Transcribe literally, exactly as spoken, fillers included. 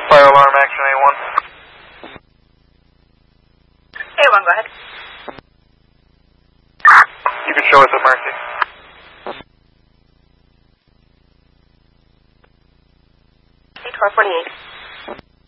Fire alarm action A one. A one, go ahead. You can show us at Mercy. eight four forty-eight.